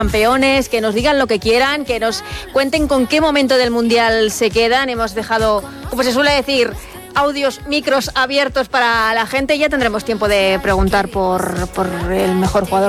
campeones, que nos digan lo que quieran, que nos cuenten con qué momento del Mundial se quedan. Hemos dejado, como se suele decir, audios, micros abiertos para la gente. Ya tendremos tiempo de preguntar por el mejor jugador